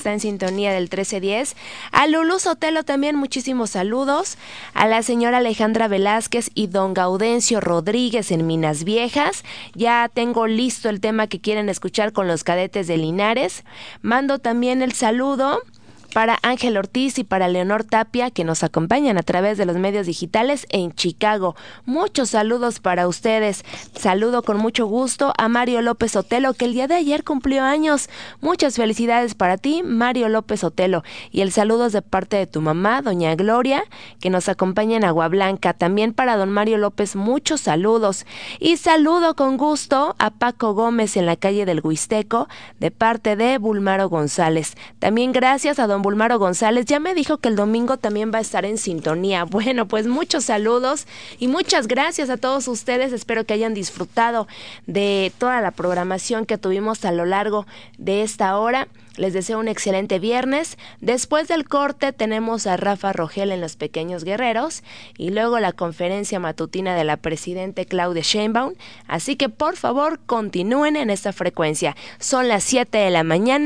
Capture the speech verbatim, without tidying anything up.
está en sintonía del trece diez. A Lulú Sotelo también muchísimos saludos. A la señora Alejandra Velázquez y don Gaudencio Rodríguez en Minas Viejas. Ya tengo listo el tema que quieren escuchar con los cadetes de Linares. Mando también el saludo para Ángel Ortiz y para Leonor Tapia, que nos acompañan a través de los medios digitales en Chicago. Muchos saludos para ustedes. Saludo con mucho gusto a Mario López Sotelo, que el día de ayer cumplió años. Muchas felicidades para ti, Mario López Sotelo. Y el saludo es de parte de tu mamá, doña Gloria, que nos acompaña en Agua Blanca. También para don Mario López, muchos saludos. Y saludo con gusto a Paco Gómez en la calle del Huisteco, de parte de Bulmaro González. También gracias a don Bulmaro González, ya me dijo que el domingo también va a estar en sintonía. Bueno, pues muchos saludos y muchas gracias a todos ustedes. Espero que hayan disfrutado de toda la programación que tuvimos a lo largo de esta hora. Les deseo un excelente viernes. Después del corte tenemos a Rafa Rogel en Los Pequeños Guerreros y luego la conferencia matutina de la presidenta Claudia Sheinbaum. Así que por favor continúen en esta frecuencia. Son las siete de la mañana.